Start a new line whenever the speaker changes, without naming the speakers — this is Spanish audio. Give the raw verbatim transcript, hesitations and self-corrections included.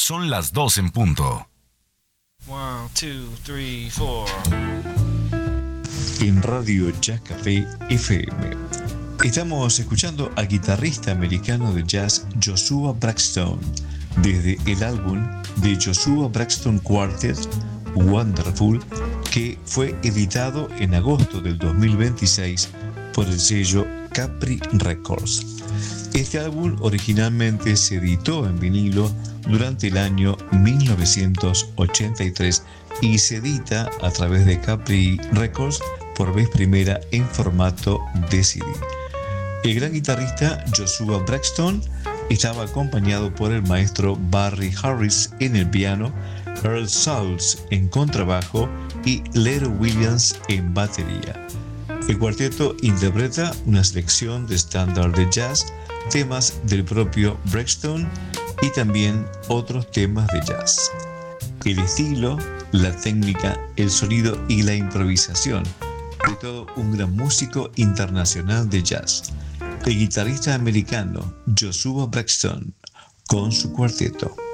Son las dos en punto.
One, two, three, four.
En Radio Jazz Café F M estamos escuchando al guitarrista americano de jazz Joshua Braxton desde el álbum de Joshua Braxton Quartet Wonderful, que fue editado en agosto del dos mil veintiséis por el sello Capri Records. Este álbum originalmente se editó en vinilo durante el año mil novecientos ochenta y tres y se edita a través de Capri Records por vez primera en formato de C D. El gran guitarrista Joshua Braxton estaba acompañado por el maestro Barry Harris en el piano, Earl Salz en contrabajo y Lero Williams en batería. El cuarteto interpreta una selección de estándar de jazz, temas del propio Braxton y también otros temas de jazz. El estilo, la técnica, el sonido y la improvisación de todo un gran músico internacional de jazz, el guitarrista americano Joshua Braxton con su cuarteto.